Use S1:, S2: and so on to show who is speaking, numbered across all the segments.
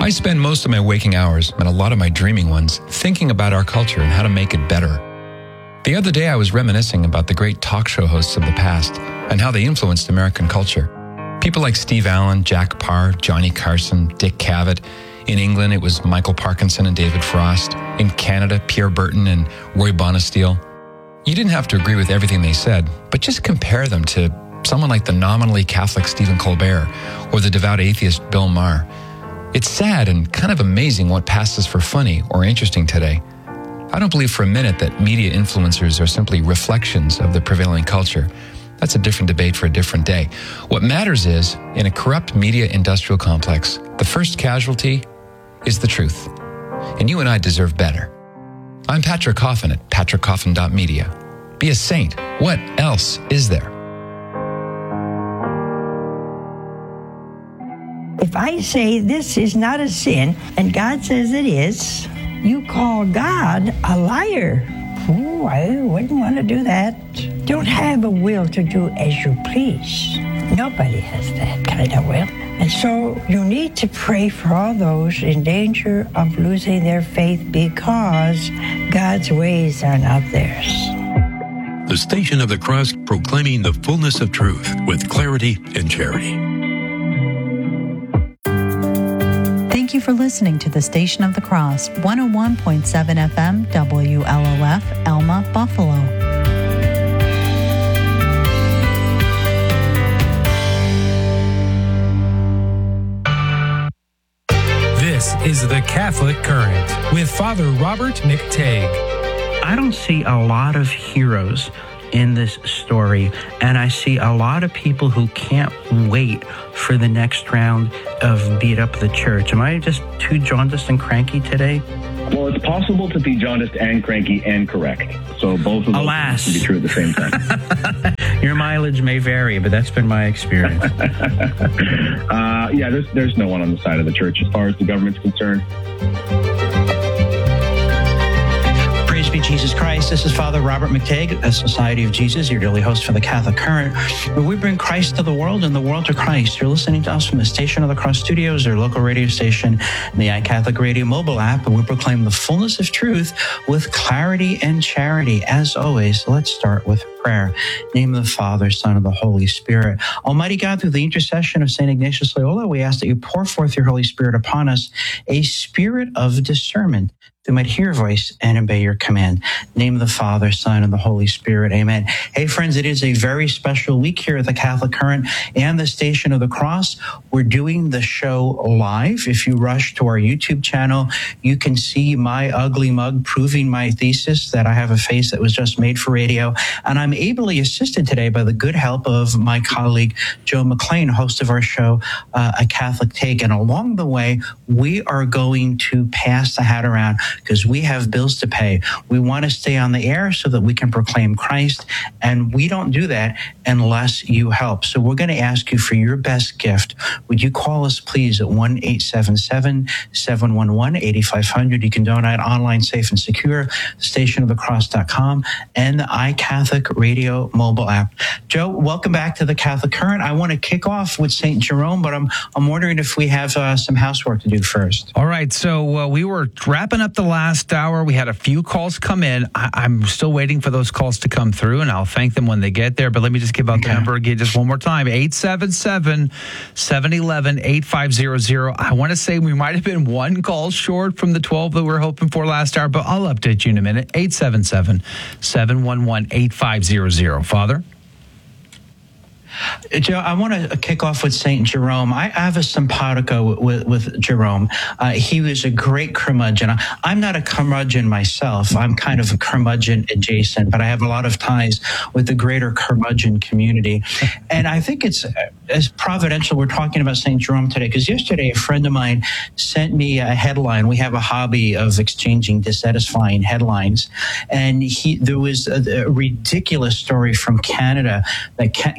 S1: I spend most of my waking hours, and a lot of my dreaming ones, thinking about our culture and how to make it better. The other day, I was reminiscing about the great talk show hosts of the past and how they influenced American culture. People like Steve Allen, Jack Parr, Johnny Carson, Dick Cavett. In England, it was Michael Parkinson and David Frost. In Canada, Pierre Burton and Roy Bonesteel. You didn't have to agree with everything they said, but just compare them to someone like the nominally Catholic Stephen Colbert or the devout atheist Bill Maher. It's sad and kind of amazing what passes for funny or interesting today. I don't believe for a minute that media influencers are simply reflections of the prevailing culture. That's a different debate for a different day. What matters is, in a corrupt media industrial complex, the first casualty is the truth. And you and I deserve better. I'm Patrick Coffin at patrickcoffin.media. Be a saint. What else is there?
S2: If I say this is not a sin, and God says it is, you call God a liar. Oh, I wouldn't want to do that. Don't have a will to do as you please. Nobody has that kind of will. And so you need to pray for all those in danger of losing their faith because God's ways are not theirs.
S3: The Station of the Cross, proclaiming the fullness of truth with clarity and charity.
S4: Thank you for listening to the Station of the Cross, 101.7 FM, WLOF, Elma, Buffalo.
S5: This is the Catholic Current with Father Robert McTague.
S6: I don't see a lot of heroes in this story, and I see a lot of people who can't wait for the next round of Beat Up the Church. Am I just too jaundiced and cranky today?
S7: Well, it's possible to be jaundiced and cranky and correct. So both of those can be true at the same time.
S6: Your mileage may vary, but that's been my experience.
S7: There's no one on the side of the church as far as the government's concerned.
S8: Praise be Jesus Christ. This is Father Robert McTague, a Society of Jesus, your daily host for the Catholic Current, where we bring Christ to the world and the world to Christ. You're listening to us from the Station of the Cross Studios, our local radio station, and the iCatholic Radio mobile app, and we proclaim the fullness of truth with clarity and charity. As always, let's start with prayer. In the name of the Father, Son, and the Holy Spirit. Almighty God, through the intercession of St. Ignatius Loyola, we ask that you pour forth your Holy Spirit upon us, a spirit of discernment, that might hear your voice and obey your command. In the name of the Father, Son, and the Holy Spirit. Amen. Hey, friends, it is a very special week here at the Catholic Current and the Station of the Cross. We're doing the show live. If you rush to our YouTube channel, you can see my ugly mug proving my thesis that I have a face that was just made for radio. And I'm ably assisted today by the good help of my colleague, Joe McLean, host of our show, A Catholic Take. And along the way, we are going to pass the hat around, because we have bills to pay. We want to stay on the air so that we can proclaim Christ, and we don't do that unless you help. So we're going to ask you for your best gift. Would you call us, please, at 1-877-711-8500. You can donate online, safe and secure, stationofthecross.com, and the iCatholic Radio mobile app. Joe, welcome back to the Catholic Current. I want to kick off with St. Jerome, but I'm wondering if we have some housework to do first.
S9: All right, so we were wrapping up the last hour. We had a few calls come in. I'm still waiting for those calls to come through, and I'll thank them when they get there. But let me just give out the number again just one more time, 877-711-8500. I want to say we might have been one call short from the 12 that we were hoping for last hour, but I'll update you in a minute. 877-711-8500. Father?
S6: Joe, I want to kick off with St. Jerome. I have a simpatico with Jerome. He was a great curmudgeon. I'm not a curmudgeon myself. I'm kind of a curmudgeon adjacent, but I have a lot of ties with the greater curmudgeon community. And I think it's as providential we're talking about St. Jerome today, because yesterday a friend of mine sent me a headline. We have a hobby of exchanging dissatisfying headlines. And there was a ridiculous story from Canada that Canadian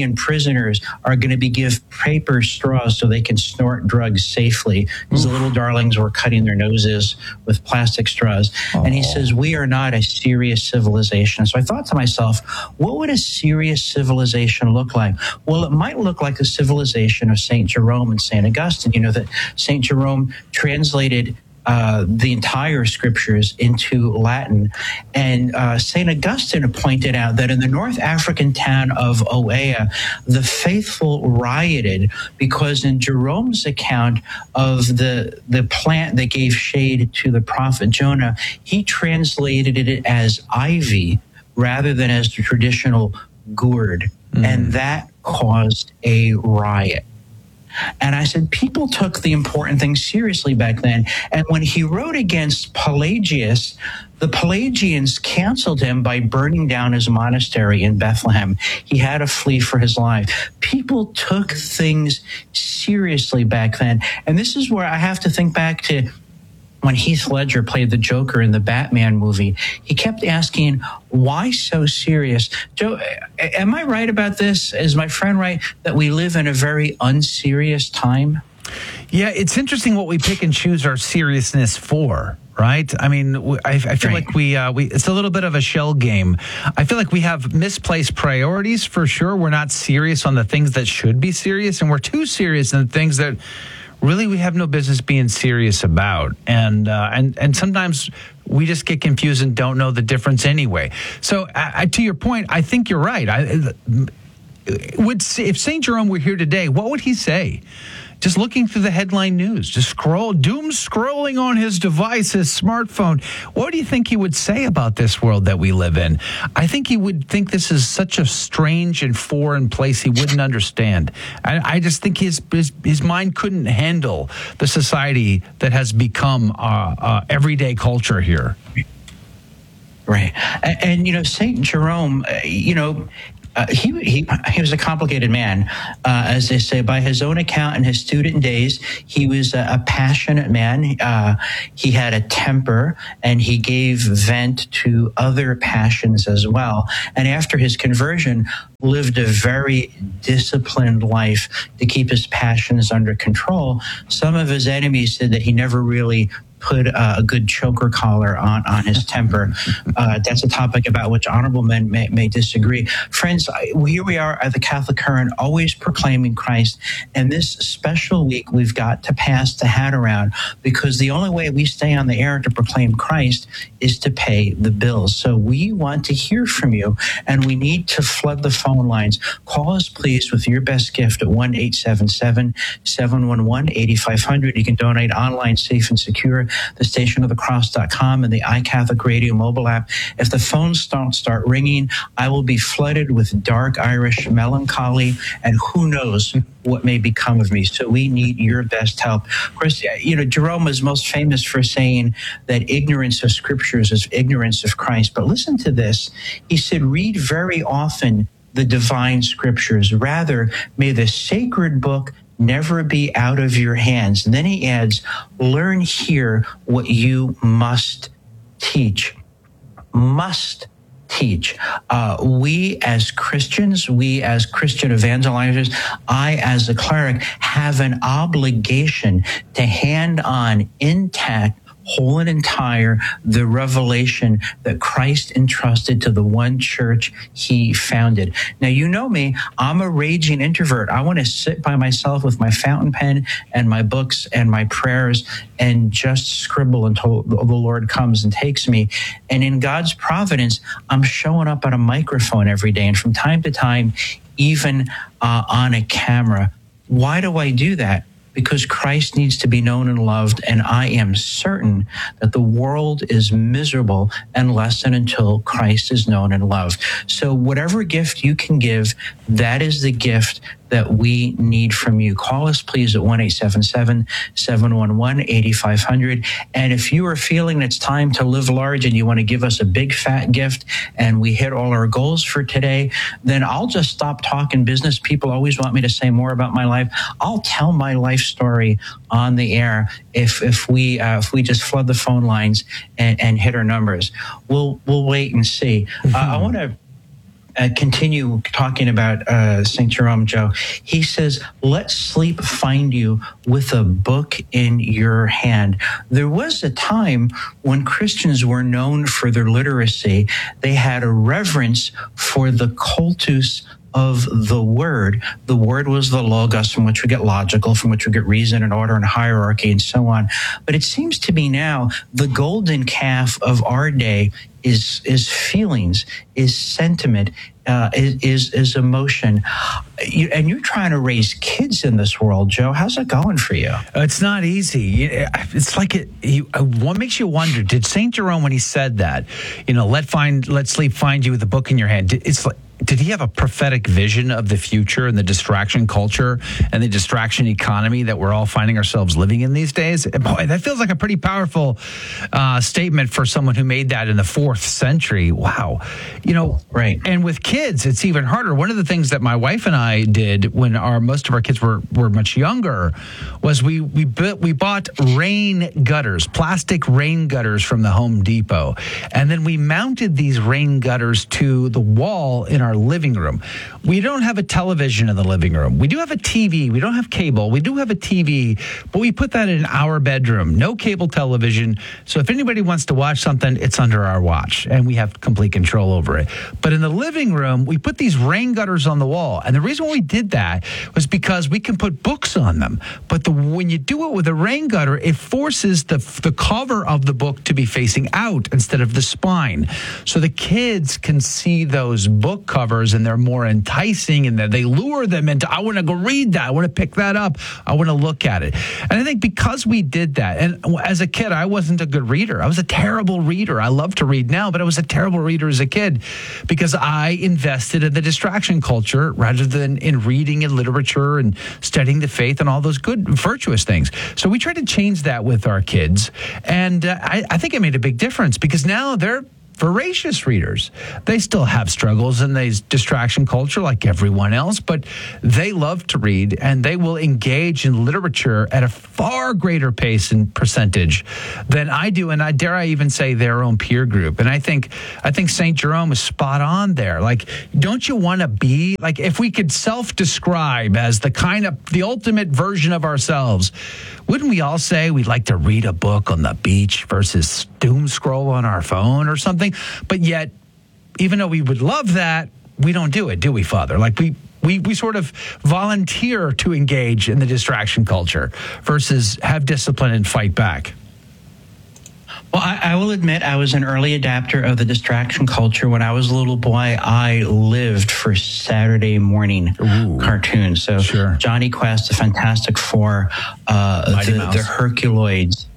S6: Ukrainian prisoners are going to be given paper straws so they can snort drugs safely, because the little darlings were cutting their noses with plastic straws. And he says, we are not a serious civilization. So I thought to myself, what would a serious civilization look like? Well, it might look like the civilization of St. Jerome and St. Augustine. You know that St. Jerome translated the entire scriptures into Latin. And St. Augustine pointed out that in the North African town of Oea, the faithful rioted because in Jerome's account of the plant that gave shade to the prophet Jonah, he translated it as ivy rather than as the traditional gourd. And that caused a riot. And I said, people took the important things seriously back then. And when he wrote against Pelagius, the Pelagians canceled him by burning down his monastery in Bethlehem. He had to flee for his life. People took things seriously back then. And this is where I have to think back to when Heath Ledger played the Joker in the Batman movie. He kept asking, why so serious? Joe, am I right about this? Is my friend right that we live in a very unserious time?
S9: Yeah, it's interesting what we pick and choose our seriousness for. Right? I mean, I feel like we it's a little bit of a shell game. I feel like we have misplaced priorities for sure. We're not serious on the things that should be serious, and we're too serious in the things that really we have no business being serious about. And sometimes we just get confused and don't know the difference anyway. So to your point, I think you're right. If St. Jerome were here today, what would he say? Just looking through the headline news, just doom scrolling on his device, his smartphone. What do you think he would say about this world that we live in? I think he would think this is such a strange and foreign place he wouldn't understand. I just think his mind couldn't handle the society that has become everyday culture here.
S6: Right. And you know, St. Jerome, he was a complicated man, as they say. By his own account, in his student days, he was a passionate man. He had a temper, and he gave vent to other passions as well. And after his conversion, lived a very disciplined life to keep his passions under control. Some of his enemies said that he never really put a good choker collar on his temper. That's a topic about which honorable men may disagree. Friends, here we are at the Catholic Current, always proclaiming Christ. And this special week, we've got to pass the hat around, because the only way we stay on the air to proclaim Christ is to pay the bills. So we want to hear from you, and we need to flood the phone lines. Call us, please, with your best gift at 1-877-711-8500. You can donate online, safe and secure, thestationofthecross.com and the iCatholic Radio mobile app. If the phones don't start ringing, I will be flooded with dark Irish melancholy, and who knows what may become of me. So we need your best help. Of course, Jerome is most famous for saying that ignorance of scriptures is ignorance of Christ. But listen to this. He said, read very often the divine scriptures. Rather, may the sacred book never be out of your hands. And then he adds, learn here what you must teach. Must teach. We as Christians, we as Christian evangelizers, I as a cleric have an obligation to hand on intact, whole and entire, the revelation that Christ entrusted to the one church he founded. Now, you know me, I'm a raging introvert. I want to sit by myself with my fountain pen and my books and my prayers and just scribble until the Lord comes and takes me. And in God's providence, I'm showing up on a microphone every day, and from time to time, even on a camera. Why do I do that? Because Christ needs to be known and loved, and I am certain that the world is miserable unless and until Christ is known and loved. So whatever gift you can give, that is the gift that we need from you. Call us, please, at 1-877-711-8500. And if you are feeling it's time to live large and you want to give us a big fat gift and we hit all our goals for today, then I'll just stop talking business. People always want me to say more about my life. I'll tell my life story on the air if we just flood the phone lines and hit our numbers. We'll wait and see. I want to continue talking about St. Jerome, Joe. He says, let sleep find you with a book in your hand. There was a time when Christians were known for their literacy. They had a reverence for the cultus of the word. The word was the logos, from which we get logical, from which we get reason and order and hierarchy and so on. But it seems to me now the golden calf of our day is feelings, is sentiment, is emotion. And you're trying to raise kids in this world, Joe. How's it going for you?
S9: It's not easy. It's like what makes you wonder, did St. Jerome, when he said that, let sleep find you with a book in your hand, did he have a prophetic vision of the future and the distraction culture and the distraction economy that we're all finding ourselves living in these days? Boy, that feels like a pretty powerful statement for someone who made that in the 4th century. Wow.
S6: Right.
S9: And with kids, it's even harder. One of the things that my wife and I did when most of our kids were much younger was we bought rain gutters, plastic rain gutters from the Home Depot. And then we mounted these rain gutters to the wall in our living room. We don't have a television in the living room. We do have a TV. We don't have cable. We do have a TV, but we put that in our bedroom. No cable television. So if anybody wants to watch something, it's under our watch, and we have complete control over it. But in the living room, we put these rain gutters on the wall. And the reason why we did that was because we can put books on them. But when you do it with a rain gutter, it forces the cover of the book to be facing out instead of the spine. So the kids can see those book covers, and they're more enticing, and they lure them into, I want to go read that. I want to pick that up. I want to look at it. And I think because we did that, and as a kid, I wasn't a good reader. I was a terrible reader. I love to read now, but I was a terrible reader as a kid because I invested in the distraction culture rather than in reading and literature and studying the faith and all those good, virtuous things. So we tried to change that with our kids. And I think it made a big difference because now they're voracious readers. They still have struggles in the distraction culture like everyone else, but they love to read and they will engage in literature at a far greater pace and percentage than I do. And I dare even say their own peer group. And I think St. Jerome is spot on there. Like, don't you want to be like, if we could self-describe as the ultimate version of ourselves, wouldn't we all say we'd like to read a book on the beach versus doom scroll on our phone or something? But yet, even though we would love that, we don't do it, do we, Father? Like we sort of volunteer to engage in the distraction culture versus have discipline and fight back.
S6: Well, I will admit I was an early adapter of the distraction culture. When I was a little boy, I lived for Saturday morning cartoons. So sure. Johnny Quest, the Fantastic Four, the Herculoids,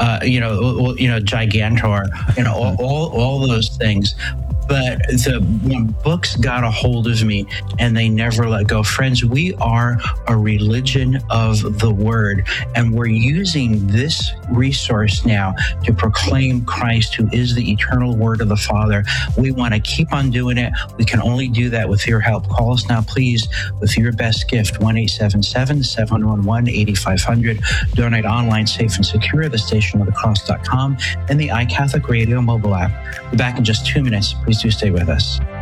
S6: Gigantor, all those things. But when books got a hold of me and they never let go. Friends, we are a religion of the word, and we're using this resource now to proclaim Christ, who is the eternal word of the Father. We want to keep on doing it. We can only do that with your help. Call us now, please, with your best gift, 1-877-711-8500. Donate online, safe and secure, thestationofthecross.com, and the iCatholic Radio mobile app. We'll be back in just 2 minutes. Please do stay with us.